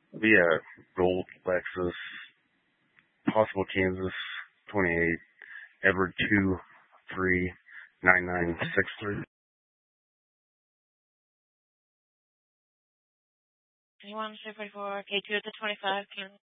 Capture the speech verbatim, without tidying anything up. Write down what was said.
Yeah, Gold, Lexus, possible Kansas, twenty-eight, Edward two, three, nine nine six three. You want to say forty-four, K two at the twenty-five, Kansas?